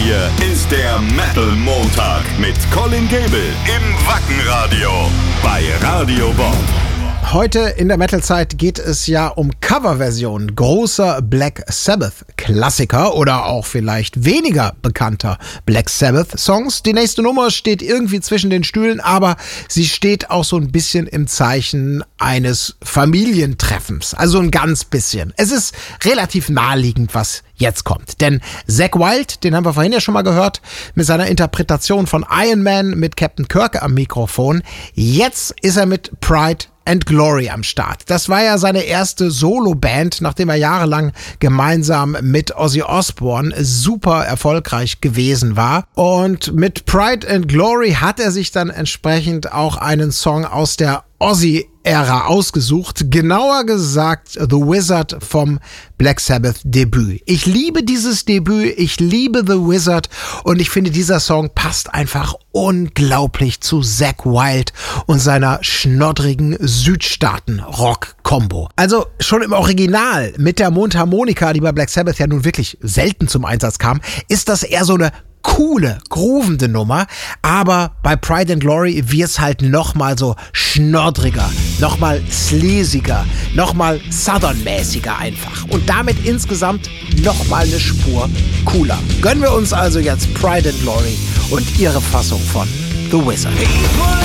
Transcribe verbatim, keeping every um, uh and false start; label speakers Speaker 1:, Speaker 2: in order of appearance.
Speaker 1: hier ist der Metal Montag mit Colin Gable im Wackenradio bei Radio Bob.
Speaker 2: Heute in der Metal-Zeit geht es ja um Coverversionen großer Black Sabbath-Klassiker oder auch vielleicht weniger bekannter Black Sabbath-Songs. Die nächste Nummer steht irgendwie zwischen den Stühlen, aber sie steht auch so ein bisschen im Zeichen eines Familientreffens. Also ein ganz bisschen. Es ist relativ naheliegend, was jetzt kommt. Denn Zakk Wylde, den haben wir vorhin ja schon mal gehört, mit seiner Interpretation von Iron Man mit Captain Kirk am Mikrofon. Jetzt ist er mit Pride and Glory am Start. Das war ja seine erste Solo-Band, nachdem er jahrelang gemeinsam mit Ozzy Osbourne super erfolgreich gewesen war. Und mit Pride and Glory hat er sich dann entsprechend auch einen Song aus der Ozzy-Ära ausgesucht. Genauer gesagt The Wizard vom Black Sabbath Debüt. Ich liebe dieses Debüt, ich liebe The Wizard und ich finde, dieser Song passt einfach unglaublich zu Zakk Wylde und seiner schnoddrigen Südstaaten-Rock-Kombo. Also schon im Original mit der Mundharmonika, die bei Black Sabbath ja nun wirklich selten zum Einsatz kam, ist das eher so eine coole, groovende Nummer, aber bei Pride and Glory wird's halt nochmal so schnoddriger, nochmal sleasiger, nochmal southern-mäßiger einfach und damit insgesamt nochmal eine Spur cooler. Gönnen wir uns also jetzt Pride and Glory und ihre Fassung von The Wizard.